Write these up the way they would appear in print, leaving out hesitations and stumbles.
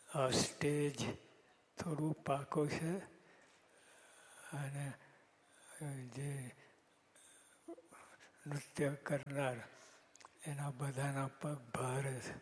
આ સ્ટેજ થોડું પાકો છે અને જે નૃત્ય કરનાર એના બધાના પગ ભારે છે.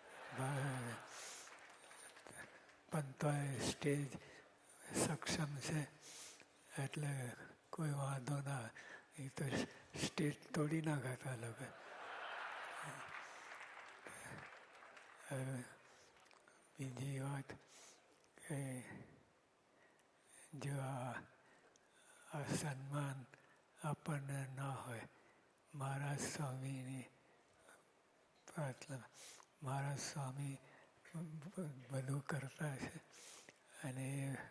પણ તો સ્ટેજ સક્ષમ છે એટલે કોઈ વાંધો ના. એ તો સ્ટેજ તોડી નાખાતા લોકો. બીજી વાત કે જો આ સન્માન આપણને ના હોય, મહારાજ સ્વામીની પ્રાર્થના, મહારાજ સ્વામી બધું કરતા છે અને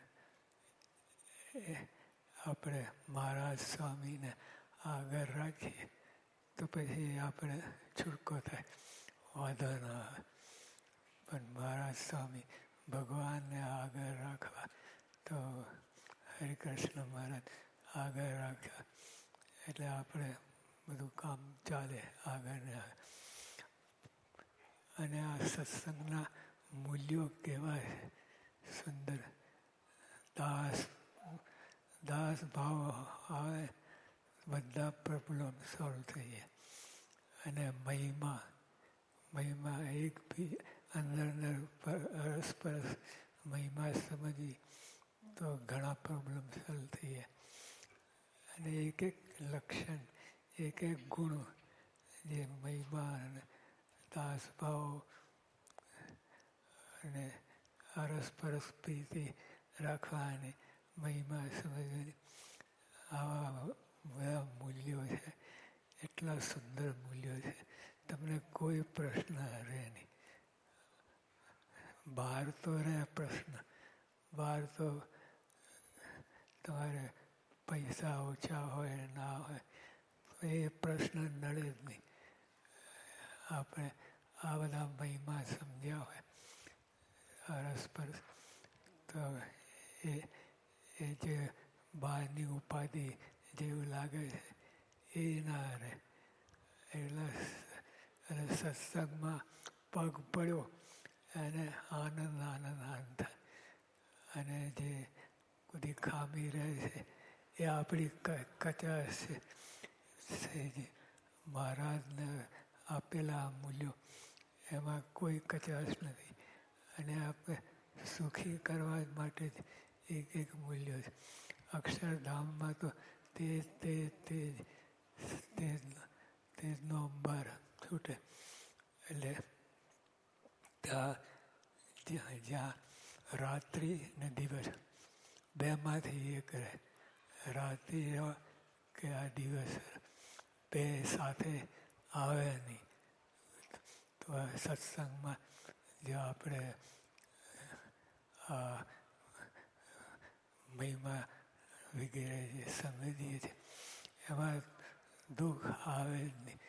આપણે મહારાજ સ્વામીને આગળ રાખીએ તો પછી આપણે છૂટકો થાય, વાંધો ના આવે. પણ મહારાજ સ્વામી ભગવાનને આગળ રાખવા તો હરિકૃષ્ણ મહારાજ આગળ રાખ્યા એટલે આપણે બધું કામ ચાલે આગળ ને આગળ. અને આ સત્સંગના મૂલ્યો કેવા છે સુંદર. દાસ ભાવ આવે બધા પ્રોબ્લેમ સોલ્વ થઈ જાય. અને મહિમા એક બી અંદર પરસ્પર મહિમા સમજી તો ઘણા પ્રોબ્લેમ સોલ્વ થઈ જાય. અને એક એક લક્ષણ, એક એક ગુણ જે મહિમા અને દાસભાવ અને અરસપરસ પ્રીતિ રાખવાની, મહિમા સમજવાની, આવા બધા મૂલ્યો છે. એટલા સુંદર મૂલ્યો છે, તમને કોઈ પ્રશ્ન રહે નહીં. બહાર તો રહે પ્રશ્ન, બહાર તો તમારે પૈસા ઓછા હોય ના હોય એ પ્રશ્ન નડે જ નહીં. આપણે આ બધા મહિમા સમજ્યા હોય અરસપરસ તો એ જે બહારની ઉપાધિ જેવું લાગે છે એ ના રહે. એટલે સત્સંગમાં પગ પડ્યો અને આનંદ થાય. અને જે બધી ખામી રહે છે એ આપણી કચાશ છે. મહારાજને આપેલા મૂલ્યો એમાં કોઈ કચાશ નથી. અને આપણે સુખી કરવા માટે જ એક એક મૂલ્યો છે. અક્ષરધામમાં તો તેજનો અંબાર છૂટે. એટલે જ્યાં રાત્રિ ને દિવસ બેમાંથી એક રહે. રાત્રિ કે આ દિવસ બે સાથે આવે નહીં. તો સત્સંગમાં જો આપણે આ મહિમા વગેરે જે સમજીએ છીએ એમાં દુઃખ આવે જ નહીં.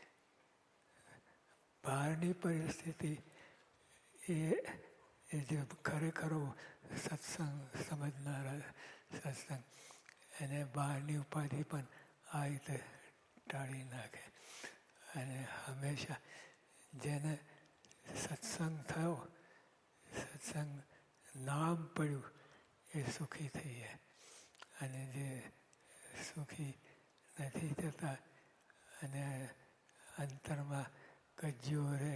બહારની પરિસ્થિતિ એ જે ખરેખરો સત્સંગ સમજનારા સત્સંગ એને બહારની ઉપાધિ પણ આ રીતે ટાળી નાખે. અને હંમેશા જેને સત્સંગ થયો, સત્સંગ નામ પડ્યું એ સુખી થઈ જાય. અને જે સુખી નથી થતા અને અંતરમાં કજ્યો રે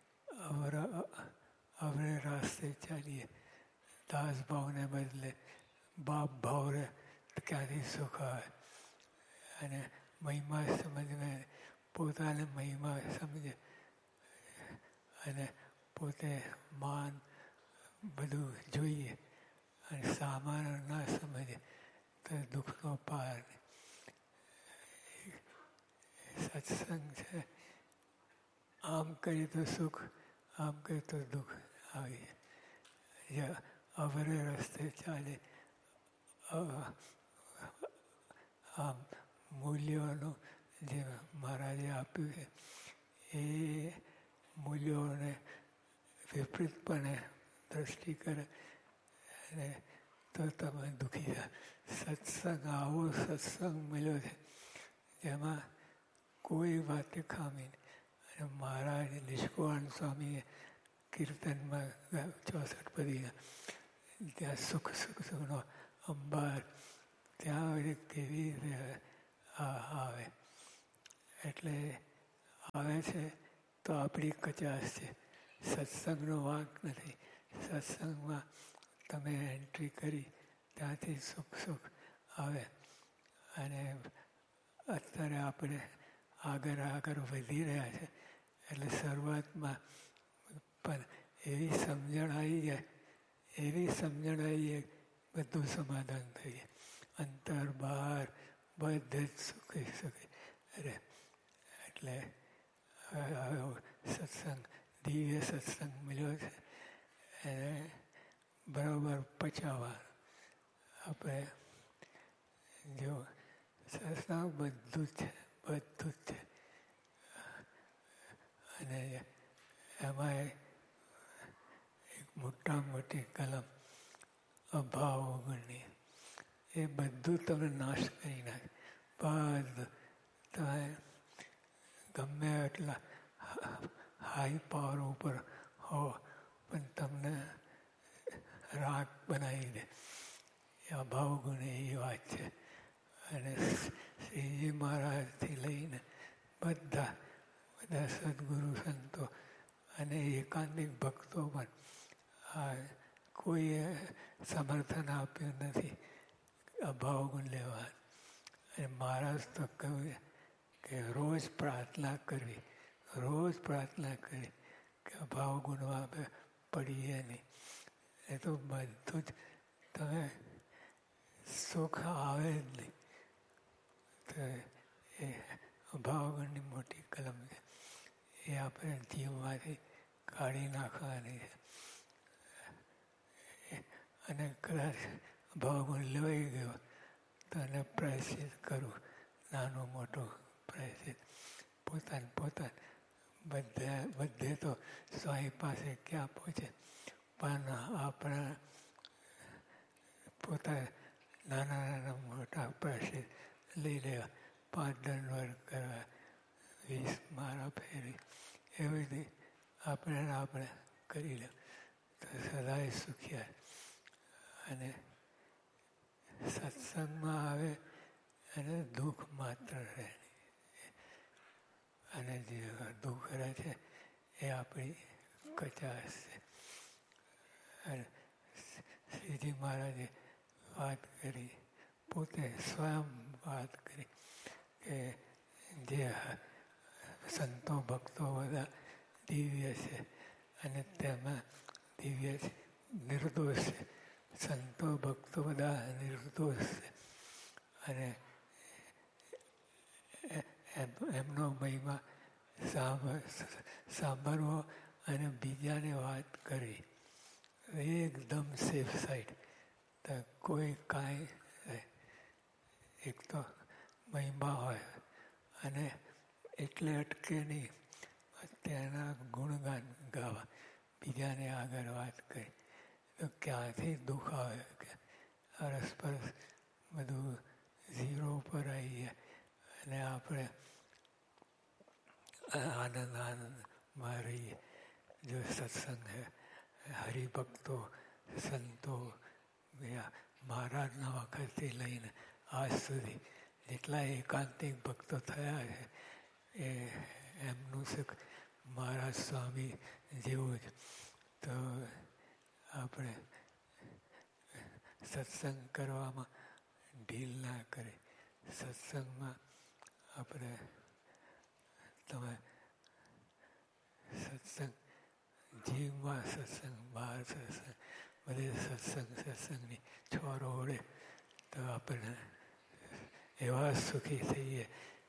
અવરે રાસ્તે ચાલીએ, દાસ ભાવને બદલે બાપ ભાવ રે તો ક્યાંથી સુખ આવે. અને મહિમા સમજવે, પોતાને મહિમા સમજે અને પોતે માન બધું જોઈએ અને સામાન ના સમજે તો દુઃખનો પાર નહીં. સત્સંગ છે આમ કરીએ તો સુખ, આમ કરીએ તો દુઃખ આવી જાય. અવરે રસ્તે ચાલે આમ મૂલ્યોનું જે મહારાજે આપ્યું છે એ મૂલ્યોને વિપરીતપણે દ્રષ્ટિ કરે અને તો તમે દુઃખી થાય. સત્સંગ આવો સત્સંગ મળ્યો છે જેમાં કોઈ વાતે ખામી નહીં. અને મહારાજ નિષ્કુળાનંદ સ્વામીએ કીર્તનમાં 64 પદી ત્યાં સુખ સુખ સુખનો અંબાર, ત્યાં કેવી રીતે આવે. એટલે આવે છે તો આપણી કચાશ છે, સત્સંગનો વાંક નથી. સત્સંગમાં તમે એન્ટ્રી કરી ત્યાંથી સુખ સુખ આવે. અને અત્યારે આપણે આગળ વધી રહ્યા છે એટલે શરૂઆતમાં પણ એવી સમજણ આવી જાય બધું સમાધાન થઈ જાય. અંતર બહાર બધે જ સુખી સુખી રહે. એટલે સત્સંગ, દિવ્ય સત્સંગ મળ્યો છે એને બરાબર પચાવવાનું. આપણે જો સત્સંગ બધું જ છે. અને એમાં એક મોટી કલમ અભાવ વગરની, એ બધું તમે નાશ કરી નાખે. બધું તમે ગમે એટલા હાઈ પાવર ઉપર હો પણ તમને રાગ બનાવી દે. એ અભાવ ગુણ એ વાત છે. અને શ્રીજી મહારાજથી લઈને બધા સદગુરુ સંતો અને એકાંતિક ભક્તો પણ કોઈએ સમર્થન આપ્યું નથી અભાવ ગુણ લેવા. અને મહારાજ તો કહ્યું કે રોજ પ્રાર્થના કરવી કે અભાવ ગુણમાં પડીએ નહીં. એ તો બધું જ તમે સુખ આવે જ નહીં. તો એ અભાવગણની મોટી કલમ છે, એ આપણે જીવમાંથી કાઢી નાખવાની છે. અને કદાચ અભાવગુણ લેવાઈ ગયો તો એને પ્રાયશ્ચિત કરવું, નાનું મોટું પ્રાયશ્ચિત પોતાને બધે તો સ્વામી પાસે ક્યાં પહોંચે. પણ આપણા પોતા નાના મોટા પ્રાયશ્ચિત લઈ લેવા. 5 દંડવત કરવા, 20 માળા ફેરવી, એવી રીતે આપણે કરી લે તો સદાય સુખ્યા. અને સત્સંગમાં આવે અને દુઃખ માત્ર રહે. અને જે દુઃખ રહે છે એ આપણી કચાશ છે. અને શ્રીજી મહારાજે વાત કરી, પોતે સ્વયં વાત કરી કે જે સંતો ભક્તો બધા દિવ્ય છે અને તેમાં દિવ્ય છે, નિર્દોષ છે. સંતો ભક્તો બધા નિર્દોષ છે. અને એમનો મહિમા સાંભળવો અને બીજાને વાત કરવી એકદમ સેફ સાઈડ. તો કોઈ કાંઈ એક તો મહિમા હોય અને એટલે અટકે નહીં, તેના ગુણગાન ગાવા, બીજાને આગળ વાત કરી. તો ક્યાંથી દુઃખ આવે કે અરસપરસ બધું ઝીરો ઉપર આવી જાય અને આપણે આનંદમાં રહીએ. જો સત્સંગ હરિભક્તો સંતો મહારાજના વખતથી લઈને આજ સુધી જેટલા એકાંતિક ભક્તો થયા છે એ એમનું સુખ મહારાજ સ્વામી જેવું જ. તો આપણે સત્સંગ કરવામાં ઢીલ ના કરે. સત્સંગમાં આપણે તમે સત્સંગ, જીવમાં સત્સંગ, બહાર સત્સંગ, બધે સત્સંગની છોરો ઓળે તો આપણે એવા સુખી થઈએ.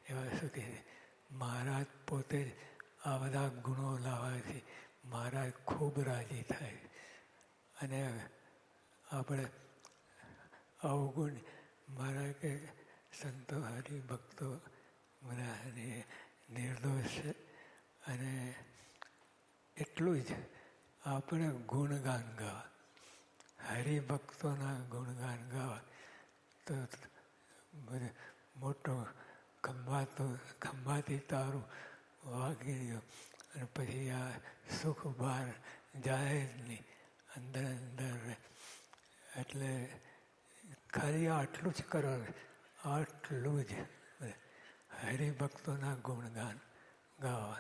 મહારાજ પોતે જ આ બધા ગુણો લાવવાથી મહારાજ ખૂબ રાજી થાય. અને આપણે અવગુણ મહારાજ કે સંતો હરિભક્તો બધા નિર્દોષ છે. અને એટલું જ આપણે ગુણગાન ગાવા, હરિભક્તોના ગુણગાન ગાવા. તો મોટો ખંભાથી તારું વાગી ગયો અને પછી આ સુખ બહાર જાય જ નહીં, અંદર અંદર. એટલે ખાલી આટલું જ કરો, આટલું જ હરિભક્તોના ગુણગાન ગાવા.